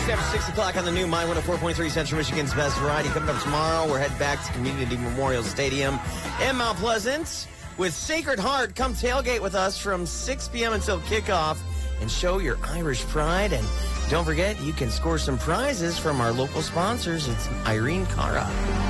Just after 6 o'clock on the new My 104.3 Central Michigan's Best Variety. Coming up tomorrow, we're heading back to Community Memorial Stadium in Mount Pleasant with Sacred Heart. Come tailgate with us from 6 p.m. until kickoff and show your Irish pride. And don't forget, you can score some prizes from our local sponsors. It's Irene Cara.